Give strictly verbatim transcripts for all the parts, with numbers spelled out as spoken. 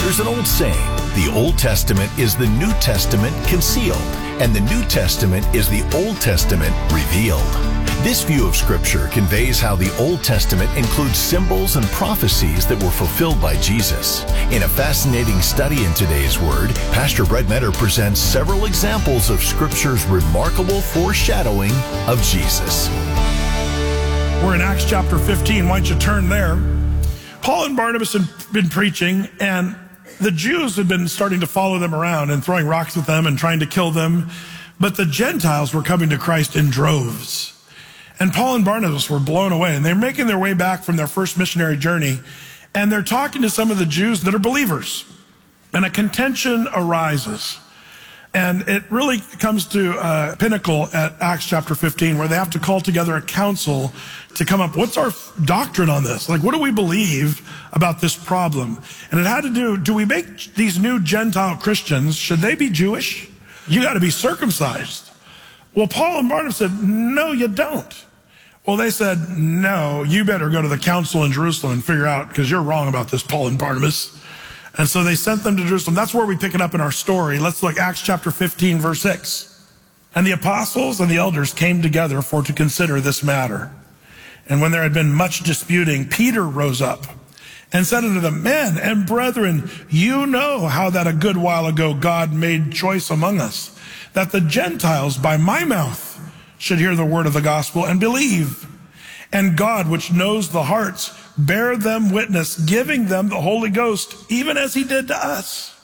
There's an old saying, the Old Testament is the New Testament concealed, and the New Testament is the Old Testament revealed. This view of Scripture conveys how the Old Testament includes symbols and prophecies that were fulfilled by Jesus. In a fascinating study in today's Word, Pastor Brett Metter presents several examples of Scripture's remarkable foreshadowing of Jesus. We're in Acts chapter fifteen. Why don't you turn there? Paul and Barnabas had been preaching, and the Jews had been starting to follow them around and throwing rocks at them and trying to kill them. But the Gentiles were coming to Christ in droves. And Paul and Barnabas were blown away, and they're making their way back from their first missionary journey, and they're talking to some of the Jews that are believers. And a contention arises. And it really comes to a pinnacle at Acts chapter fifteen, where they have to call together a council to come up, what's our doctrine on this? Like, what do we believe about this problem? And it had to do, do we make these new Gentile Christians, should they be Jewish? You got to be circumcised. Well, Paul and Barnabas said, no, you don't. Well, they said, no, you better go to the council in Jerusalem and figure out, because you're wrong about this, Paul and Barnabas. And so they sent them to Jerusalem. That's where we pick it up in our story. Let's look Acts chapter fifteen, verse six. And the apostles and the elders came together for to consider this matter. And when there had been much disputing, Peter rose up and said unto them, men and brethren, you know how that a good while ago God made choice among us, that the Gentiles by my mouth should hear the word of the gospel and believe. And God, which knows the hearts, bear them witness, giving them the Holy Ghost, even as he did to us.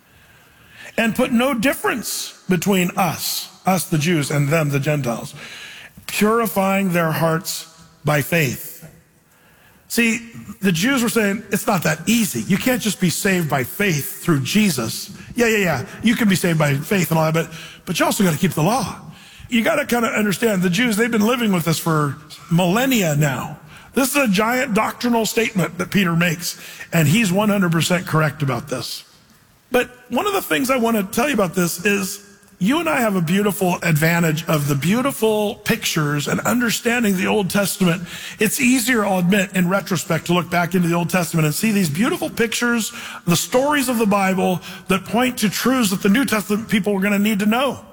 And put no difference between us, us the Jews, and them the Gentiles, purifying their hearts by faith. See, the Jews were saying, it's not that easy. You can't just be saved by faith through Jesus. Yeah, yeah, yeah. You can be saved by faith and all that, but, but you also got to keep the law. You got to kind of understand, the Jews, they've been living with this for millennia now. This is a giant doctrinal statement that Peter makes, and he's one hundred percent correct about this. But one of the things I want to tell you about this is you and I have a beautiful advantage of the beautiful pictures and understanding the Old Testament. It's easier, I'll admit, in retrospect, to look back into the Old Testament and see these beautiful pictures, the stories of the Bible that point to truths that the New Testament people were going to need to know.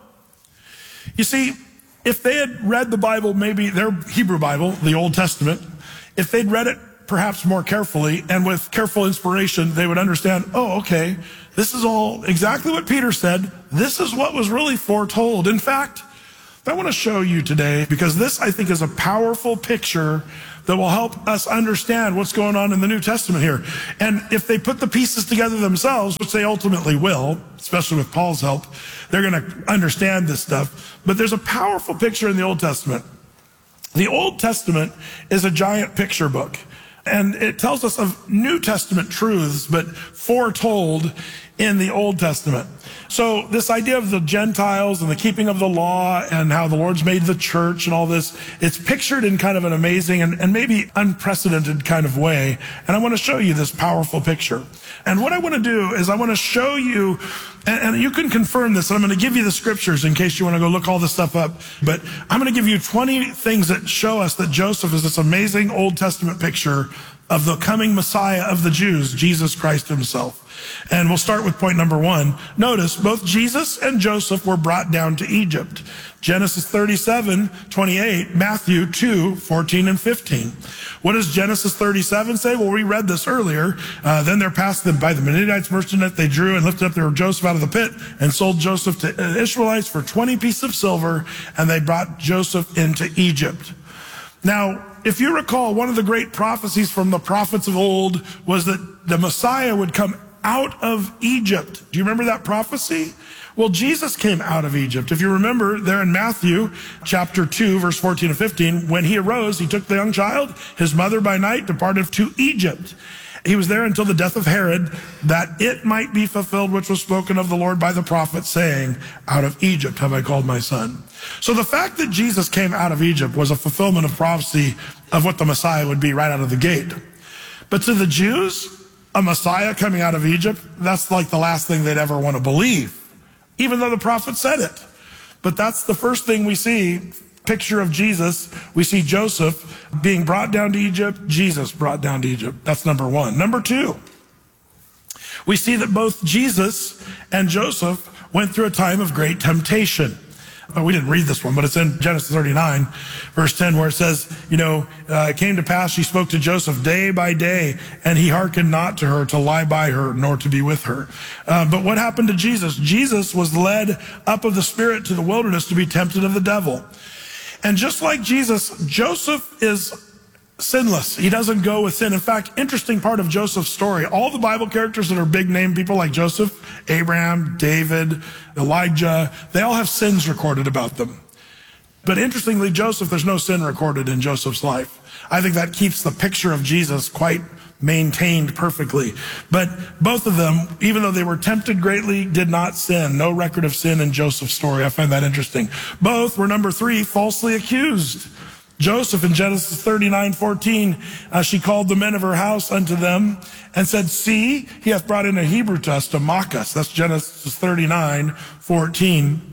You see, if they had read the Bible, maybe their Hebrew Bible, the Old Testament, if they'd read it perhaps more carefully and with careful inspiration, they would understand, oh, okay, this is all exactly what Peter said. This is what was really foretold. In fact, I want to show you today, because this, I think, is a powerful picture that will help us understand what's going on in the New Testament here. And if they put the pieces together themselves, which they ultimately will, especially with Paul's help, they're going to understand this stuff. But there's a powerful picture in the Old Testament. The Old Testament is a giant picture book, and it tells us of New Testament truths, but foretold in the Old Testament. So this idea of the Gentiles and the keeping of the law and how the Lord's made the church and all this, it's pictured in kind of an amazing and, and maybe unprecedented kind of way. And I want to show you this powerful picture. And what I want to do is I want to show you, and, and you can confirm this, and I'm going to give you the scriptures in case you want to go look all this stuff up. But I'm going to give you twenty things that show us that Joseph is this amazing Old Testament picture of the coming Messiah of the Jews, Jesus Christ himself. And we'll start with point number one. Notice both Jesus and Joseph were brought down to Egypt. Genesis thirty-seven, twenty-eight, Matthew two, fourteen and fifteen. What does Genesis thirty-seven say? Well, we read this earlier. Uh, then there passed them by the Midianites merchant they drew and lifted up their Joseph out of the pit and sold Joseph to Ishmaelites for twenty pieces of silver, and they brought Joseph into Egypt. Now, if you recall, one of the great prophecies from the prophets of old was that the Messiah would come out of Egypt. Do you remember that prophecy? Well, Jesus came out of Egypt. If you remember there in Matthew chapter two, verse fourteen and fifteen, when he arose, he took the young child, his mother by night, departed to Egypt. He was there until the death of Herod, that it might be fulfilled which was spoken of the Lord by the prophet, saying, out of Egypt have I called my son. So the fact that Jesus came out of Egypt was a fulfillment of prophecy of what the Messiah would be right out of the gate. But to the Jews, a Messiah coming out of Egypt, that's like the last thing they'd ever want to believe, even though the prophet said it. But that's the first thing we see, picture of Jesus. We see Joseph being brought down to Egypt, Jesus brought down to Egypt. That's number one. Number two, We see that both Jesus and Joseph went through a time of great temptation. Oh, we didn't read this one, but it's in Genesis thirty-nine, verse ten, where it says, you know, uh, it came to pass, she spoke to Joseph day by day, and he hearkened not to her to lie by her, nor to be with her. Uh, but what happened to Jesus? Jesus was led up of the Spirit to the wilderness to be tempted of the devil. And just like Jesus, Joseph is sinless. He doesn't go with sin. In fact, interesting part of Joseph's story, all the Bible characters that are big name people like Joseph, Abraham, David, Elijah, they all have sins recorded about them. But interestingly, Joseph, there's no sin recorded in Joseph's life. I think that keeps the picture of Jesus quite maintained perfectly. But both of them, even though they were tempted greatly, did not sin. No record of sin in Joseph's story. I find that interesting. Both were, number three, falsely accused. Joseph in Genesis thirty-nine fourteen, uh, she called the men of her house unto them and said, see, he hath brought in a Hebrew to us to mock us. That's Genesis thirty-nine fourteen.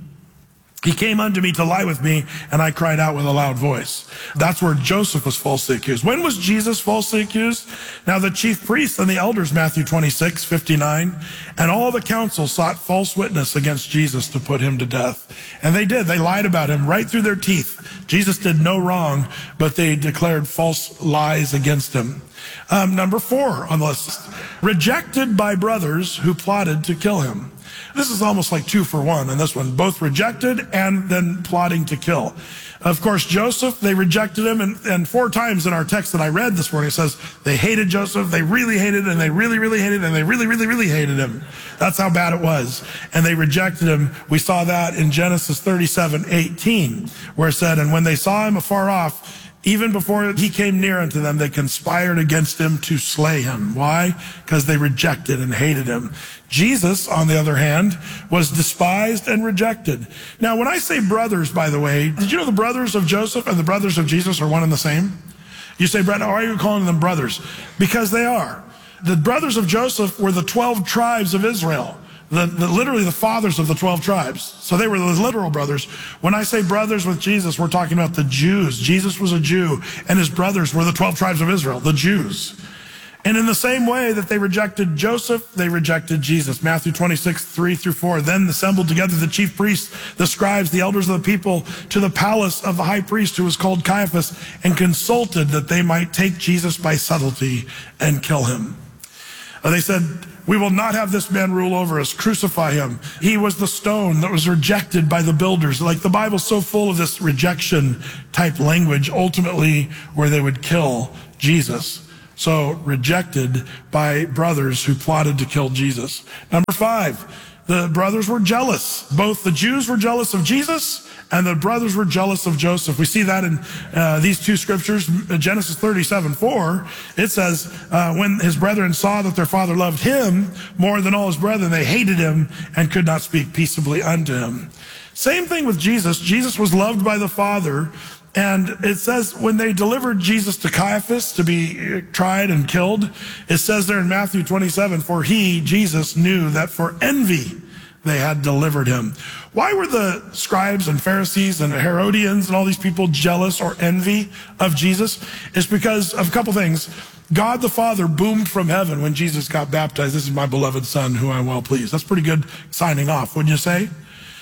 He came unto me to lie with me, and I cried out with a loud voice. That's where Joseph was falsely accused. When was Jesus falsely accused? Now the chief priests and the elders, Matthew twenty-six fifty-nine, and all the council sought false witness against Jesus to put him to death. And they did. They lied about him right through their teeth. Jesus did no wrong, but they declared false lies against him. Um, number four on the list, rejected by brothers who plotted to kill him. This is almost like two for one in this one, both rejected and then plotting to kill. Of course, Joseph, they rejected him, and, and four times in our text that I read this morning, it says they hated Joseph, they really hated, and they really, really hated, and they really, really, really hated him. That's how bad it was. And they rejected him. We saw that in Genesis thirty-seven eighteen, where it said, and when they saw him afar off, even before he came near unto them, they conspired against him to slay him. Why? Because they rejected and hated him. Jesus, on the other hand, was despised and rejected. Now, when I say brothers, by the way, did you know the brothers of Joseph and the brothers of Jesus are one and the same? You say, Brett, why are you calling them brothers? Because they are. The brothers of Joseph were the twelve tribes of Israel. The, the, literally the fathers of the twelve tribes. So they were the literal brothers. When I say brothers with Jesus, we're talking about the Jews. Jesus was a Jew, and his brothers were the twelve tribes of Israel, the Jews. And in the same way that they rejected Joseph, they rejected Jesus. Matthew twenty-six, three through four. Then assembled together the chief priests, the scribes, the elders of the people, to the palace of the high priest, who was called Caiaphas, and consulted that they might take Jesus by subtlety and kill him. Uh, they said, we will not have this man rule over us. Crucify him. He was the stone that was rejected by the builders. Like the Bible's so full of this rejection type language, ultimately where they would kill Jesus. So rejected by brothers who plotted to kill Jesus. Number five, the brothers were jealous. Both the Jews were jealous of Jesus and the brothers were jealous of Joseph. We see that in uh, these two scriptures. Genesis thirty-seven four, it says, uh, when his brethren saw that their father loved him more than all his brethren, they hated him and could not speak peaceably unto him. Same thing with Jesus. Jesus was loved by the Father. And it says when they delivered Jesus to Caiaphas to be tried and killed, it says there in Matthew twenty-seven, for he, Jesus, knew that for envy they had delivered him. Why were the scribes and Pharisees and Herodians and all these people jealous or envy of Jesus? It's because of a couple things. God the Father boomed from heaven when Jesus got baptized. This is my beloved Son, who I am well pleased. That's pretty good signing off, wouldn't you say?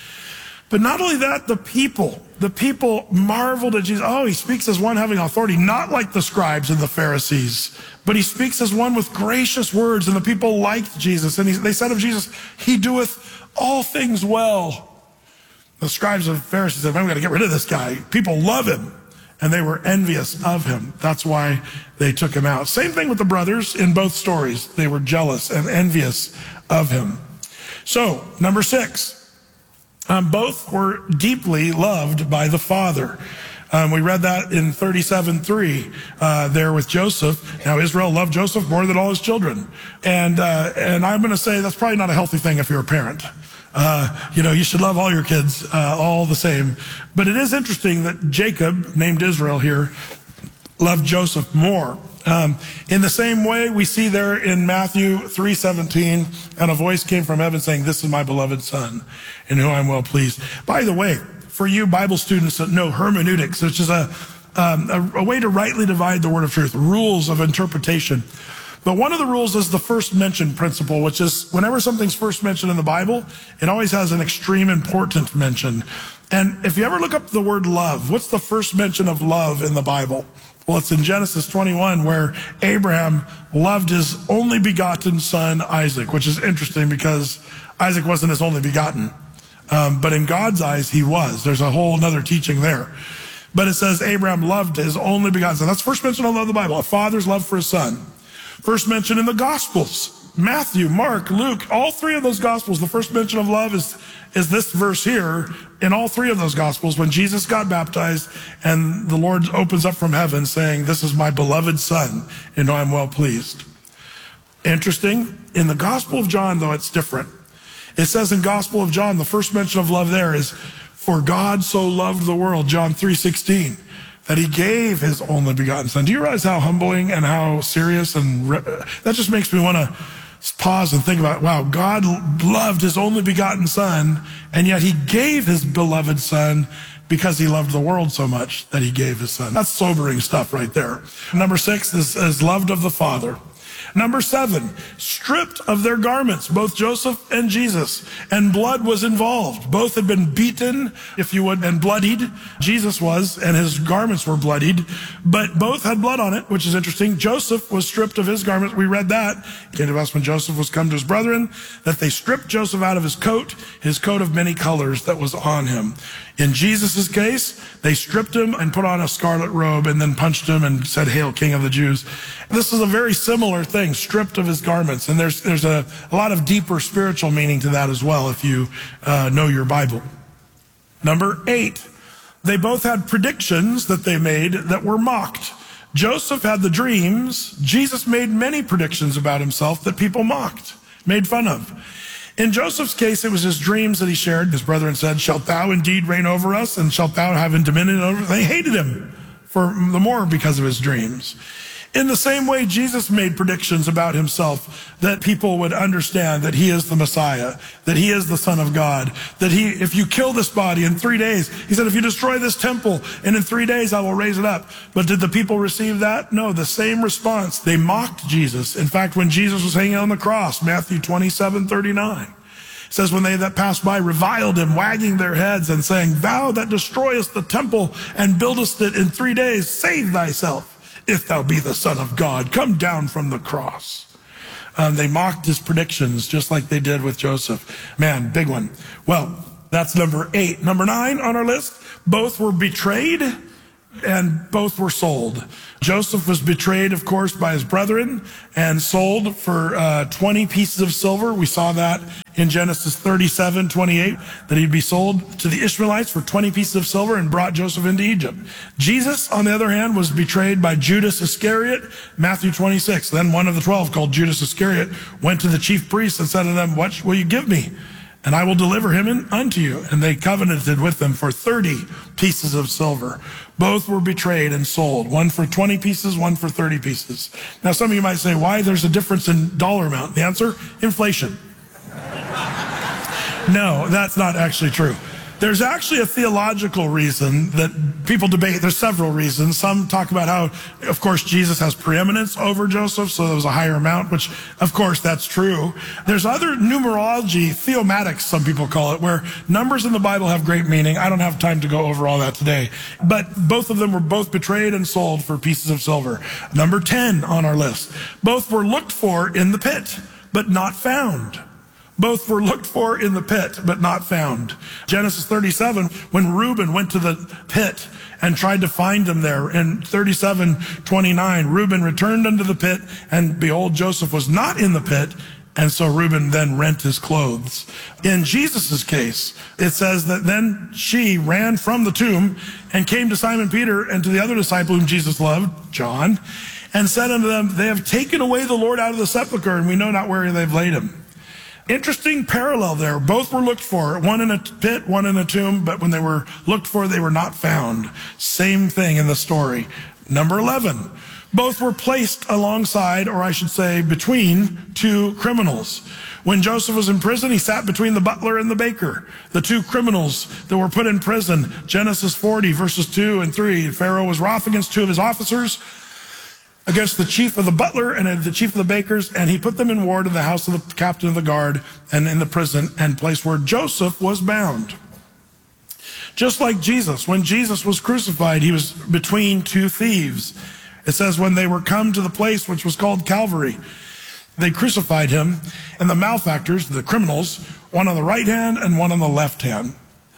But not only that, the people, the people marveled at Jesus. Oh, he speaks as one having authority, not like the scribes and the Pharisees, but he speaks as one with gracious words, and the people liked Jesus. And he, they said of Jesus, he doeth all things well. The scribes and Pharisees said, man, we got to get rid of this guy. People love him, and they were envious of him. That's why they took him out. Same thing with the brothers in both stories. They were jealous and envious of him. So, number six. Um, both were deeply loved by the Father. Um, we read that in thirty-seven three uh, there with Joseph. Now, Israel loved Joseph more than all his children. And uh, and I'm going to say that's probably not a healthy thing if you're a parent. Uh, you know, you should love all your kids uh, all the same. But it is interesting that Jacob, named Israel here, loved Joseph more. Um, in the same way, we see there in Matthew three seventeen, and a voice came from heaven saying, this is my beloved Son, in whom I'm well pleased. By the way, for you Bible students that know hermeneutics, which is a, um, a, a way to rightly divide the word of truth, rules of interpretation. But one of the rules is the first mention principle, which is whenever something's first mentioned in the Bible, it always has an extreme important mention. And if you ever look up the word love, what's the first mention of love in the Bible? Well, it's in Genesis twenty-one, where Abraham loved his only begotten son, Isaac, which is interesting because Isaac wasn't his only begotten. Um, but in God's eyes, he was. There's a whole other teaching there. But it says Abraham loved his only begotten son. That's first mention of the Bible, a father's love for his son. First mention in the Gospels. Matthew, Mark, Luke, all three of those Gospels, the first mention of love is, is this verse here in all three of those Gospels when Jesus got baptized and the Lord opens up from heaven saying, "This is my beloved son, in whom I'm well pleased." Interesting. In the Gospel of John, though, it's different. It says in Gospel of John, the first mention of love there is, "For God so loved the world," John three sixteen, "that he gave his only begotten son." Do you realize how humbling and how serious and re- that just makes me want to pause and think about, wow, God loved his only begotten son, and yet he gave his beloved son because he loved the world so much that he gave his son. That's sobering stuff right there. Number six is, is loved of the Father. Number seven, stripped of their garments, both Joseph and Jesus, and blood was involved. Both had been beaten, if you would, and bloodied. Jesus was, and his garments were bloodied, but both had blood on it, which is interesting. Joseph was stripped of his garments. We read that. It came to us when Joseph was come to his brethren, that they stripped Joseph out of his coat, his coat of many colors that was on him. In Jesus' case, they stripped him and put on a scarlet robe and then punched him and said, "Hail, King of the Jews." This is a very similar thing, stripped of his garments. And there's there's a, a lot of deeper spiritual meaning to that as well if you uh, know your Bible. Number eight, they both had predictions that they made that were mocked. Joseph had the dreams. Jesus made many predictions about himself that people mocked, made fun of. In Joseph's case, it was his dreams that he shared. His brethren said, "Shalt thou indeed reign over us, and shalt thou have dominion over us?" They hated him for the more because of his dreams. In the same way, Jesus made predictions about himself that people would understand that he is the Messiah, that he is the Son of God, that he, if you kill this body in three days, he said, if you destroy this temple and in three days I will raise it up. But did the people receive that? No, the same response. They mocked Jesus. In fact, when Jesus was hanging on the cross, Matthew twenty-seven thirty-nine, it says, when they that passed by reviled him, wagging their heads and saying, "Thou that destroyest the temple and buildest it in three days, save thyself. If thou be the Son of God, come down from the cross." Um, they mocked his predictions just like they did with Joseph. Man, big one. Well, that's number eight. Number nine on our list, both were betrayed and both were sold. Joseph was betrayed, of course, by his brethren and sold for uh, twenty pieces of silver. We saw that in Genesis thirty-seven twenty-eight, that he'd be sold to the Ishmaelites for twenty pieces of silver and brought Joseph into Egypt. Jesus, on the other hand, was betrayed by Judas Iscariot, Matthew twenty-six. Then one of the twelve, called Judas Iscariot, went to the chief priests and said to them, "What will you give me? And I will deliver him in, unto you." And they covenanted with them for thirty pieces of silver. Both were betrayed and sold. One for twenty pieces, one for thirty pieces. Now, some of you might say, why there's a difference in dollar amount? The answer, inflation. No, that's not actually true. There's actually a theological reason that people debate. There's several reasons. Some talk about how, of course, Jesus has preeminence over Joseph, so there was a higher amount, which, of course, that's true. There's other numerology, theomatics, some people call it, where numbers in the Bible have great meaning. I don't have time to go over all that today. But both of them were both betrayed and sold for pieces of silver. Number ten on our list. Both were looked for in the pit, but not found. Both were looked for in the pit, but not found. Genesis thirty-seven, when Reuben went to the pit and tried to find him there, in thirty-seven twenty-nine, Reuben returned unto the pit, and behold, Joseph was not in the pit, and so Reuben then rent his clothes. In Jesus' case, it says that then she ran from the tomb and came to Simon Peter and to the other disciple whom Jesus loved, John, and said unto them, "They have taken away the Lord out of the sepulchre, and we know not where they've laid him." Interesting parallel there. Both were looked for, one in a pit, one in a tomb, but when they were looked for, they were not found. Same thing in the story. Number eleven, both were placed alongside, or I should say between, two criminals. When Joseph was in prison, he sat between the butler and the baker, the two criminals that were put in prison. Genesis forty, verses two and three, Pharaoh was wroth against two of his officers. against the chief of the butler and the chief of the bakers, and he put them in ward in the house of the captain of the guard and in the prison and place where Joseph was bound. Just like Jesus, when Jesus was crucified, he was between two thieves. It says when they were come to the place which was called Calvary, they crucified him, and the malefactors, the criminals, one on the right hand and one on the left hand.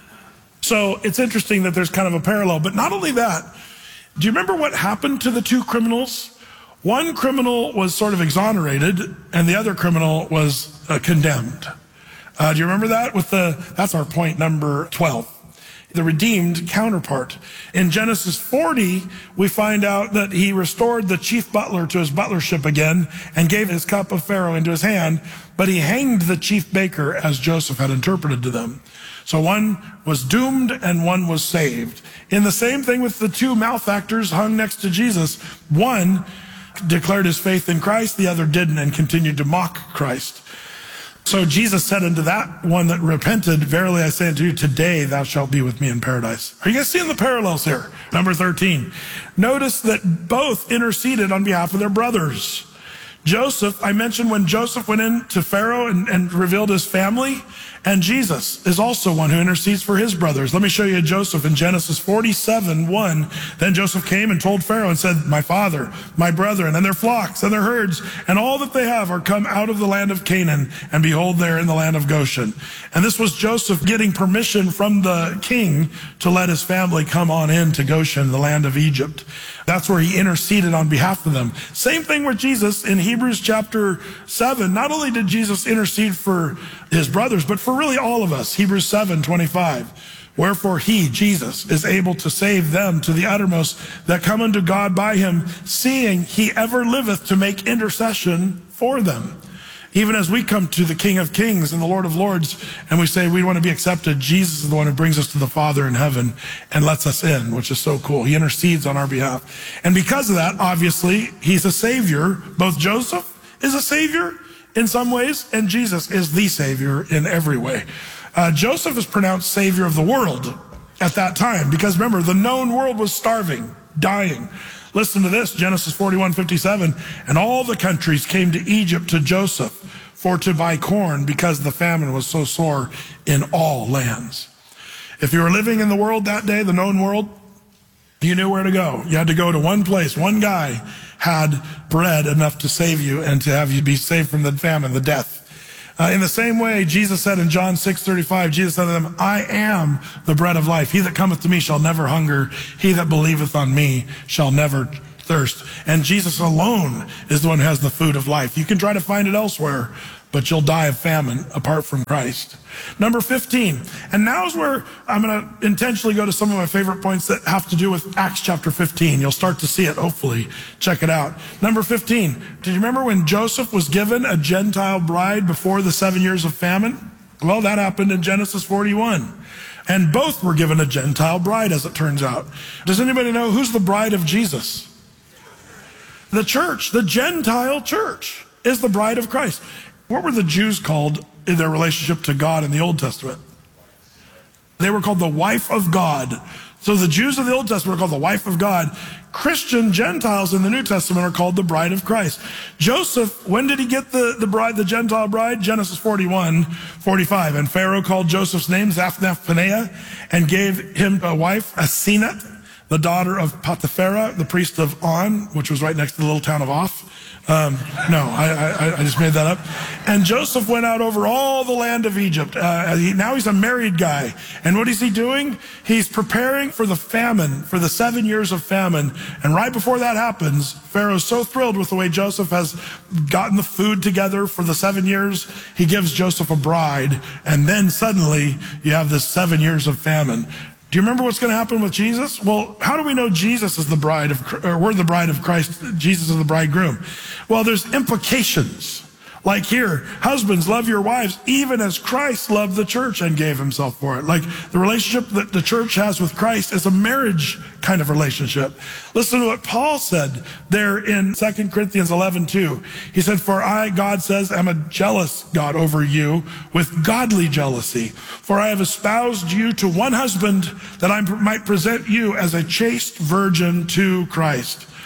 So it's interesting that there's kind of a parallel. But not only that, do you remember what happened to the two criminals? One criminal was sort of exonerated, and the other criminal was uh, condemned. Uh, do you remember that? With the that's our point number twelve. The redeemed counterpart. In Genesis forty, we find out that he restored the chief butler to his butlership again and gave his cup of Pharaoh into his hand, but he hanged the chief baker as Joseph had interpreted to them. So one was doomed and one was saved. In the same thing with the two malefactors hung next to Jesus, one declared his faith in Christ, the other didn't and continued to mock Christ. So Jesus said unto that one that repented, verily I say unto you, today thou shalt be with me in paradise. Are you guys seeing the parallels here? Number thirteen. Notice that both interceded on behalf of their brothers. Joseph, I mentioned when Joseph went in to Pharaoh and, and revealed his family, and Jesus is also one who intercedes for his brothers. Let me show you Joseph in Genesis forty-seven, one. Then Joseph came and told Pharaoh and said, my father, my brethren, and their flocks and their herds, and all that they have are come out of the land of Canaan, and behold, they're in the land of Goshen. And this was Joseph getting permission from the king to let his family come on in to Goshen, the land of Egypt. That's where he interceded on behalf of them. Same thing with Jesus in Hebrews chapter seven. Not only did Jesus intercede for his brothers, but for really all of us. Hebrews seven twenty-five. Wherefore he, Jesus, is able to save them to the uttermost that come unto God by him, seeing he ever liveth to make intercession for them. Even as we come to the King of Kings and the Lord of Lords, and we say we want to be accepted, Jesus is the one who brings us to the Father in heaven and lets us in, which is so cool. He intercedes on our behalf. And because of that, obviously, he's a savior. Both Joseph is a savior in some ways, and Jesus is the savior in every way. Uh, Joseph is pronounced savior of the world at that time, because remember, the known world was starving, dying. Listen to this, Genesis forty-one fifty-seven. And all the countries came to Egypt to Joseph for to buy corn, because the famine was so sore in all lands. If you were living in the world that day, the known world, you knew where to go. You had to go to one place. One guy had bread enough to save you and to have you be saved from the famine, the death. Uh, in the same way, Jesus said in John six thirty-five, Jesus said to them, I am the bread of life. He that cometh to me shall never hunger. He that believeth on me shall never thirst. And Jesus alone is the one who has the food of life. You can try to find it elsewhere, but you'll die of famine apart from Christ. Number fifteen, and now is where I'm going to intentionally go to some of my favorite points that have to do with Acts chapter fifteen. You'll start to see it, hopefully. Check it out. Number fifteen, did you remember when Joseph was given a Gentile bride before the seven years of famine? Well, that happened in Genesis forty-one. And both were given a Gentile bride, as it turns out. Does anybody know who's the bride of Jesus? The church, the Gentile church, is the bride of Christ. What were the Jews called in their relationship to God in the Old Testament? They were called the wife of God. So the Jews of the Old Testament are called the wife of God. Christian Gentiles in the New Testament are called the bride of Christ. Joseph, when did he get the, the bride, the Gentile bride? Genesis forty-one, forty-five. And Pharaoh called Joseph's name Zaphnath-Paneah and gave him a wife, Asenath, the daughter of Potipharah, the priest of On, which was right next to the little town of Oph. Um, no, I, I, I just made that up. And Joseph went out over all the land of Egypt. Uh, he, now he's a married guy. And what is he doing? He's preparing for the famine, for the seven years of famine. And right before that happens, Pharaoh's so thrilled with the way Joseph has gotten the food together for the seven years, he gives Joseph a bride. And then suddenly you have this seven years of famine. Do you remember what's going to happen with Jesus? Well, how do we know Jesus is the bride of, or we're the bride of Christ, Jesus is the bridegroom? Well, there's implications. Like here, husbands, love your wives, even as Christ loved the church and gave himself for it. Like the relationship that the church has with Christ is a marriage kind of relationship. Listen to what Paul said there in Second Corinthians eleven two. He said, for I, God says, am a jealous God over you with godly jealousy. For I have espoused you to one husband that I might present you as a chaste virgin to Christ.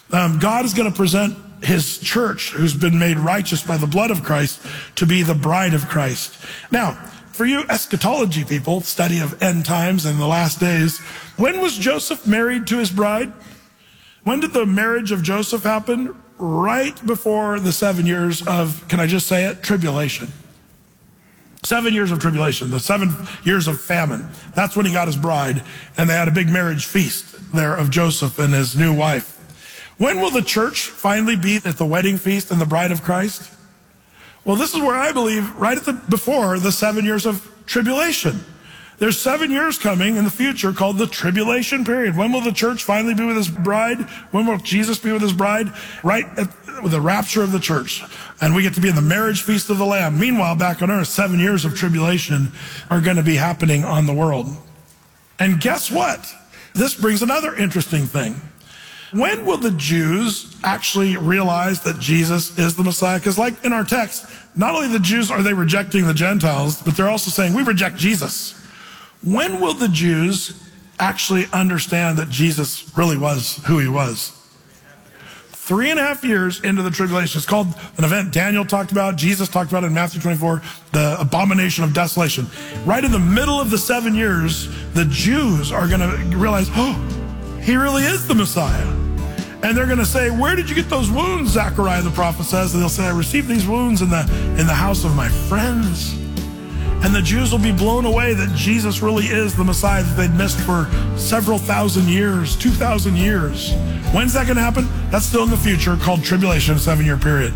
Um, God is going to present his church, who's been made righteous by the blood of Christ, to be the bride of Christ. Now, for you eschatology people, study of end times and the last days, when was Joseph married to his bride? When did the marriage of Joseph happen? Right before the seven years of, can I just say it, tribulation. Seven years of tribulation, the seven years of famine. That's when he got his bride, and they had a big marriage feast there of Joseph and his new wife. When will the church finally be at the wedding feast and the bride of Christ? Well, this is where I believe, right at the before the seven years of tribulation. There's seven years coming in the future called the tribulation period. When will the church finally be with his bride? When will Jesus be with his bride? Right at the rapture of the church. And we get to be in the marriage feast of the Lamb. Meanwhile, back on earth, seven years of tribulation are going to be happening on the world. And guess what? This brings another interesting thing. When will the Jews actually realize that Jesus is the Messiah? Because like in our text, not only the Jews are they rejecting the Gentiles, but they're also saying, we reject Jesus. When will the Jews actually understand that Jesus really was who he was? Three and a half years into the tribulation. It's called an event Daniel talked about, Jesus talked about it in Matthew twenty-four, the abomination of desolation. Right in the middle of the seven years, the Jews are going to realize, oh, he really is the Messiah. And they're going to say, where did you get those wounds, Zechariah the prophet says? And they'll say, I received these wounds in the, in the house of my friends. And the Jews will be blown away that Jesus really is the Messiah that they'd missed for several thousand years, two thousand years. When's that going to happen? That's still in the future, called tribulation, a seven-year period.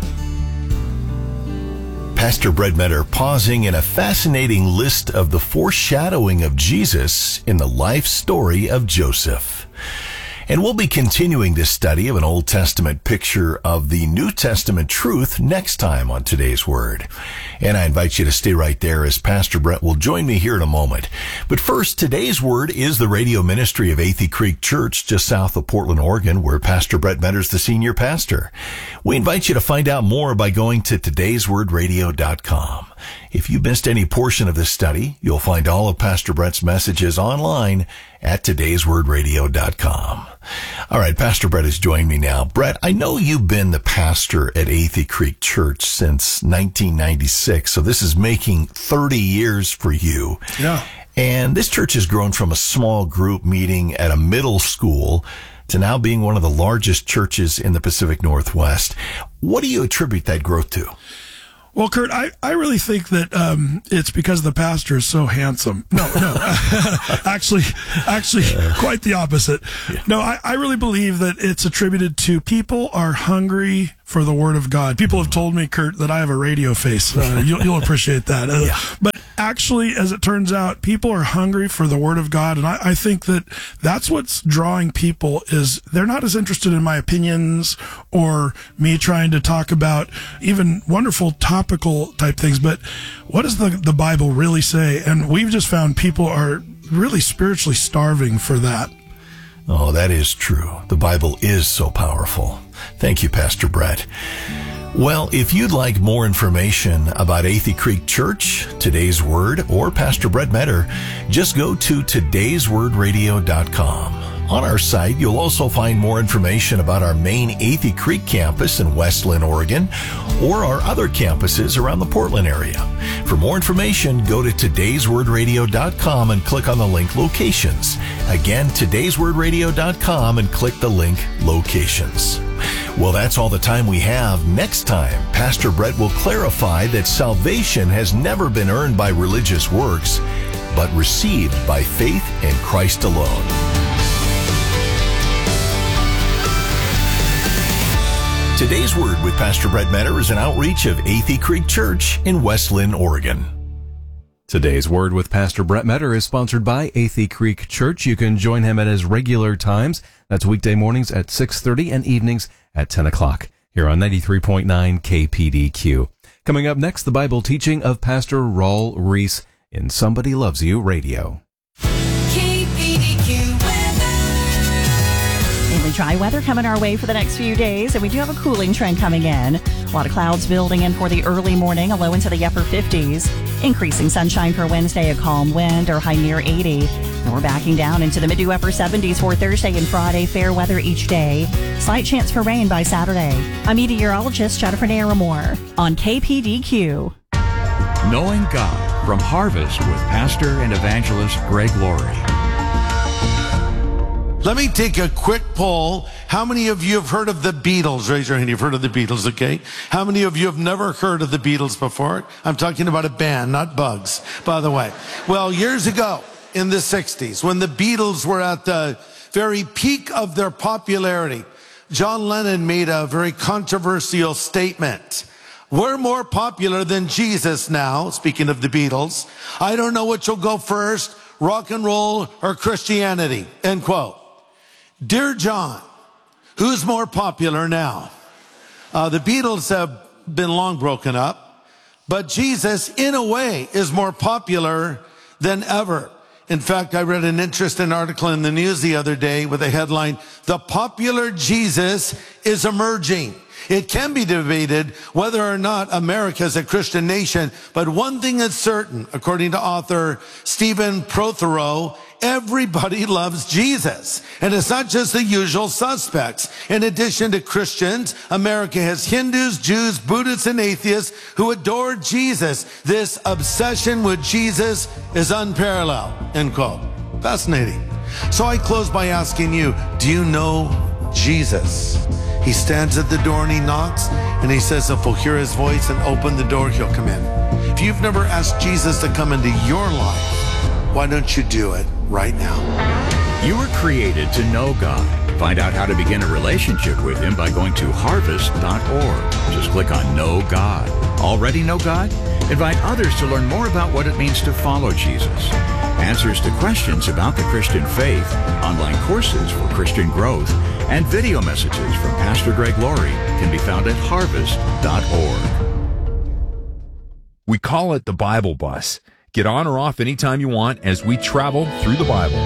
Pastor Brett Metter pausing in a fascinating list of the foreshadowing of Jesus in the life story of Joseph. And we'll be continuing this study of an Old Testament picture of the New Testament truth next time on Today's Word. And I invite you to stay right there as Pastor Brett will join me here in a moment. But first, Today's Word is the radio ministry of Athey Creek Church just south of Portland, Oregon, where Pastor Brett Metter is the senior pastor. We invite you to find out more by going to todays word radio dot com. If you missed any portion of this study, you'll find all of Pastor Brett's messages online at todays word radio dot com. All right, Pastor Brett has joined me now. Brett, I know you've been the pastor at Athey Creek Church since nineteen ninety-six, so this is making thirty years for you. Yeah. And this church has grown from a small group meeting at a middle school to now being one of the largest churches in the Pacific Northwest. What do you attribute that growth to? Well, Kurt, I, I really think that um, it's because the pastor is so handsome. No, no. actually, actually, quite the opposite. Yeah. No, I, I really believe that it's attributed to people are hungry for the Word of God. People have told me, Kurt, that I have a radio face. Uh, you'll, you'll appreciate that. Uh, yeah. But actually, as it turns out, people are hungry for the Word of God, and I, I think that that's what's drawing people is they're not as interested in my opinions or me trying to talk about even wonderful topical type things, but what does the, the Bible really say? And we've just found people are really spiritually starving for that. Oh, that is true. The Bible is so powerful. Thank you, Pastor Brett. Well, if you'd like more information about Athey Creek Church, Today's Word, or Pastor Brett Metter, just go to todays word radio dot com. On our site, you'll also find more information about our main Athey Creek campus in West Linn, Oregon, or our other campuses around the Portland area. For more information, go to todays word radio dot com and click on the link Locations. Again, todays word radio dot com and click the link Locations. Well, that's all the time we have. Next time, Pastor Brett will clarify that salvation has never been earned by religious works, but received by faith in Christ alone. Today's Word with Pastor Brett Metter is an outreach of Athey Creek Church in West Linn, Oregon. Today's Word with Pastor Brett Metter is sponsored by Athey Creek Church. You can join him at his regular times. That's weekday mornings at six thirty and evenings at ten o'clock here on ninety-three point nine K P D Q. Coming up next, the Bible teaching of Pastor Raul Reese in Somebody Loves You Radio. Dry weather coming our way for the next few days, and we do have a cooling trend coming in. A lot of clouds building in for the early morning, a low into the upper fifties. Increasing sunshine for Wednesday, a calm wind or high near eighty. And we're backing down into the mid to upper seventies for Thursday and Friday. Fair weather each day. Slight chance for rain by Saturday. I'm meteorologist Jennifer Naramore on K P D Q. Knowing God from Harvest with Pastor and Evangelist Greg Laurie. Let me take a quick poll. How many of you have heard of the Beatles? Raise your hand. You've heard of the Beatles, okay? How many of you have never heard of the Beatles before? I'm talking about a band, not Bugs, by the way. Well, years ago in the sixties, when the Beatles were at the very peak of their popularity, John Lennon made a very controversial statement. We're more popular than Jesus now, speaking of the Beatles. I don't know which will go first, rock and roll or Christianity, end quote. Dear John, who's more popular now? Uh, the Beatles have been long broken up, but Jesus, in a way, is more popular than ever. In fact, I read an interesting article in the news the other day with a headline, "The popular Jesus is emerging." It can be debated whether or not America is a Christian nation, but one thing is certain, according to author Stephen Prothero, everybody loves Jesus. And it's not just the usual suspects. In addition to Christians, America has Hindus, Jews, Buddhists, and atheists who adore Jesus. This obsession with Jesus is unparalleled, end quote. Fascinating. So I close by asking you, do you know Jesus? He stands at the door and he knocks, and he says if we'll hear his voice and open the door, he'll come in. If you've never asked Jesus to come into your life, why don't you do it right now? You were created to know God. Find out how to begin a relationship with him by going to harvest dot org. Just click on Know God. Already know God? Invite others to learn more about what it means to follow Jesus. Answers to questions about the Christian faith, online courses for Christian growth, and video messages from Pastor Greg Laurie can be found at harvest dot org. We call it the Bible Bus. Get on or off anytime you want as we travel through the Bible.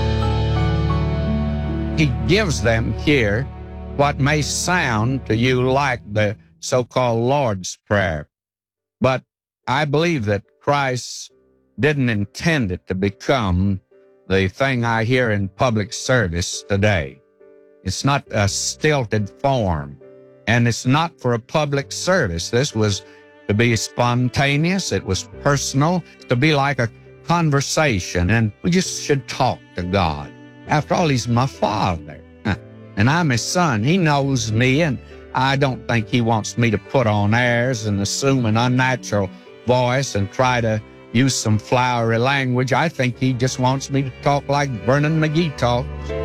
He gives them here what may sound to you like the so-called Lord's Prayer. But I believe that Christ didn't intend it to become the thing I hear in public service today. It's not a stilted form, and it's not for a public service. This was to be spontaneous. It was personal, to be like a conversation, and we just should talk to God. After all, he's my father, and I'm his son. He knows me, and I don't think he wants me to put on airs and assume an unnatural voice and try to use some flowery language. I think he just wants me to talk like Vernon McGee talks.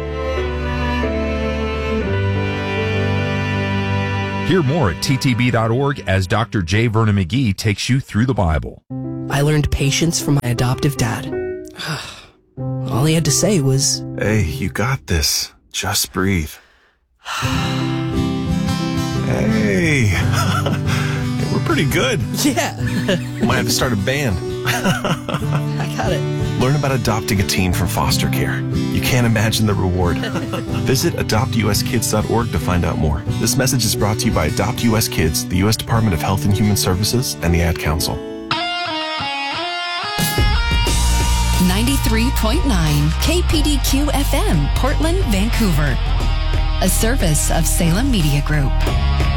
Hear more at T T B dot org as Doctor J. Vernon McGee takes you through the Bible. I learned patience from my adoptive dad. All he had to say was, "Hey, you got this. Just breathe." Hey, we're pretty good. Yeah. Might have to start a band. I got it. Learn about adopting a teen from foster care. You can't imagine the reward. Visit adopt U S kids dot org to find out more. This message is brought to you by Adopt U S Kids, the U S Department of Health and Human Services, and the Ad Council. ninety-three point nine K P D Q F M, Portland, Vancouver. A service of Salem Media Group.